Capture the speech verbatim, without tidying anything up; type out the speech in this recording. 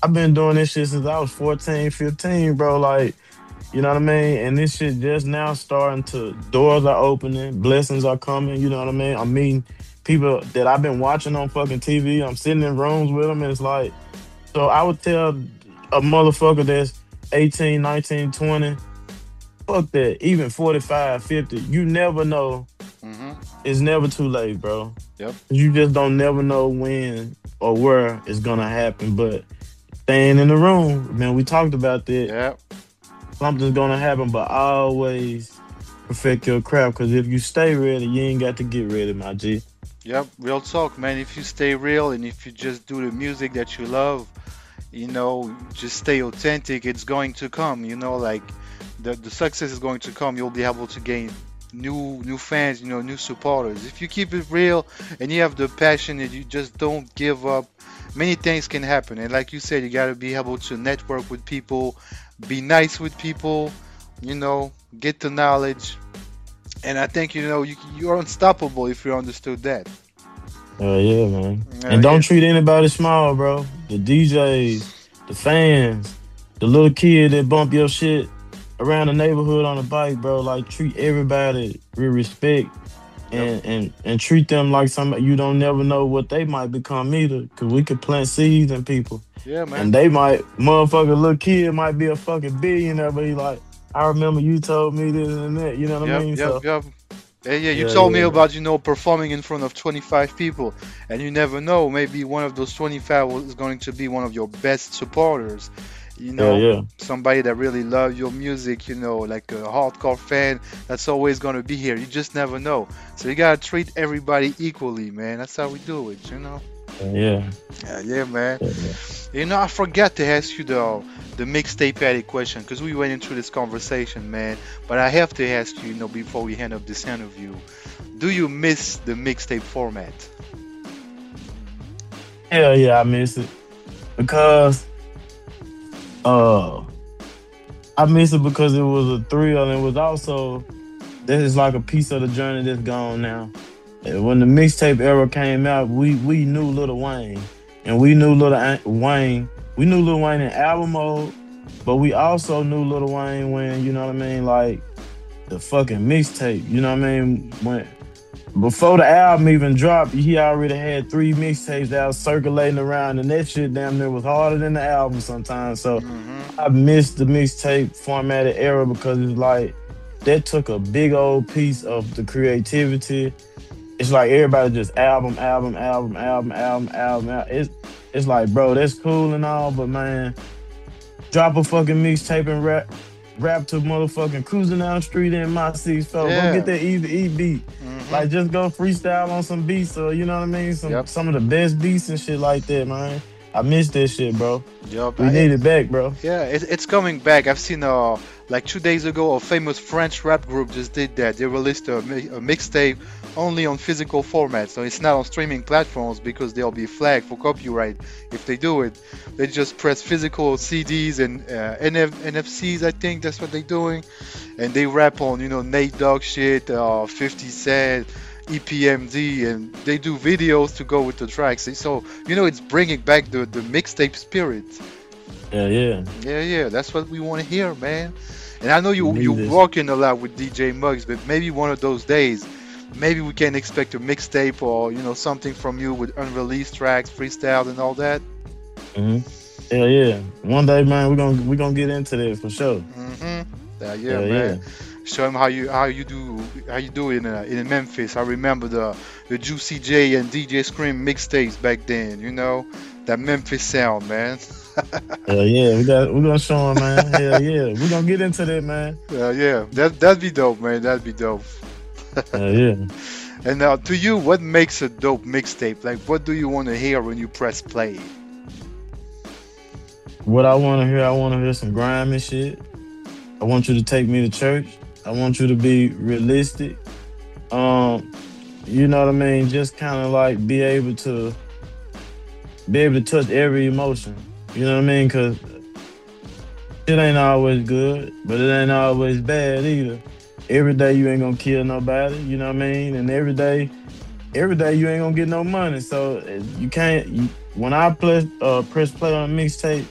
I've been doing this shit since I was fourteen, fifteen, bro. Like, you know what I mean? And this shit just now starting to, doors are opening, blessings are coming, you know what I mean? I'm meeting people that I've been watching on fucking T V. I'm sitting in rooms with them, and it's like, so I would tell a motherfucker that's eighteen, nineteen, twenty, fuck that, even forty-five, fifty. You never know. Mm-hmm. It's never too late, bro. Yep. You just don't never know when or where it's gonna happen. But staying in the room, man, we talked about that. Yep. Something's gonna happen, but always perfect your craft. Cause if you stay ready, you ain't got to get ready, my G. Yep. Real talk, man. If you stay real and if you just do the music that you love, you know, just stay authentic, it's going to come, you know, like the, the success is going to come. You'll be able to gain new new fans, you know, new supporters. If you keep it real and you have the passion and you just don't give up, many things can happen. And like you said, you got to be able to network with people, be nice with people, you know, get the knowledge. And I think, you know, you, you're unstoppable if you understood that. Uh, yeah, man. Uh, And yeah. don't treat anybody small, bro. The D Js, the fans, the little kid that bump your shit around the neighborhood on a bike, bro. Like, treat everybody with respect, Yep. and and and treat them like somebody. You don't never know what they might become either. Cause we could plant seeds in people, Yeah, and man. they might, motherfucker, little kid might be a fucking billionaire, but he like, I remember you told me this and that. You know what I Yep, mean? yep, So yep. Yeah, yeah, you yeah, told me yeah, about, you know, performing in front of twenty-five people, and you never know, maybe one of those twenty-five was going to be one of your best supporters, you yeah, know, yeah, somebody that really loves your music, you know, like a hardcore fan that's always going to be here. You just never know. So you got to treat everybody equally, man. That's how we do it, you know? yeah, Yeah, yeah, man. yeah, yeah. You know, I forgot to ask you the the mixtape addict question because we went into this conversation, man. But I have to ask you, you know, before we end up this interview, do you miss the mixtape format? Hell yeah, I miss it because uh I miss it because it was a thrill, and it was also, this is like a piece of the journey that's gone now. And when the mixtape era came out, we we knew Lil Wayne, and we knew Lil A- Wayne. We knew Lil Wayne in album mode, but we also knew Lil Wayne when, you know what I mean, like the fucking mixtape. You know what I mean? When before the album even dropped, he already had three mixtapes that was circulating around, and that shit damn near was harder than the album sometimes. So Mm-hmm. I missed the mixtape formatted era because it's like that took a big old piece of the creativity. It's like everybody just album, album, album, album, album, album. al- It's it's like, bro, that's cool and all, but man, drop a fucking mixtape and rap, rap to motherfucking cruising down the street in my six four. Go get Yeah. that Easy E beat. Mm-hmm. Like, just go freestyle on some beats, or you know what I mean, some Yep. some of the best beats and shit like that, man. I miss that shit, bro. Yep. We I, need it back, bro. Yeah, it, it's coming back. I've seen uh like two days ago a famous French rap group just did that. They released a, mi- a mixtape only on physical format, so it's not on streaming platforms because they'll be flagged for copyright if they do it. They just press physical C Ds and uh, N F- N F Cs. I think that's what they're doing, and they rap on, you know, Nate Dogg shit, uh, fifty Cent, E P M D, and they do videos to go with the tracks. So you know, it's bringing back the the mixtape spirit. Yeah, yeah. Yeah, yeah, that's what we want to hear, man. And I know We you need you're this. working a lot with D J Muggs, but maybe one of those days, maybe we can expect a mixtape or you know something from you with unreleased tracks, freestyle, and all that. Hmm. Yeah, yeah. One day, man, we're gonna we gonna get into that for sure. Mm-hmm. Yeah, yeah, Yeah, yeah. man. Show him how you how you do how you do in uh, in Memphis. I remember the the Juicy J and D J Scream mixtapes back then. You know that Memphis sound, man. Hell yeah. We got we gonna show him, man. Hell yeah. We gonna get into that, man. Yeah, yeah, that that'd be dope, man. That'd be dope. Hell yeah. And now, to you, what makes a dope mixtape? Like, what do you want to hear when you press play? What I wanna hear, I wanna hear some grimy shit. I want you to take me to church. I want you to be realistic. Um, you know what I mean? Just kind of like be able to be able to touch every emotion. You know what I mean? Cause it ain't always good, but it ain't always bad either. Every day you ain't gonna kill nobody. You know what I mean? And every day, every day you ain't gonna get no money. So uh, you can't. You, when I play, uh, press play on a mixtape,